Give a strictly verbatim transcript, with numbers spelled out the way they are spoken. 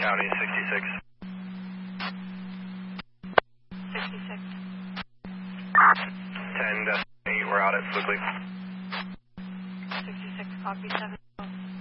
County, sixty-six. sixty-six. ten, eight, we're out at Flukeley. sixty-six, copy seven.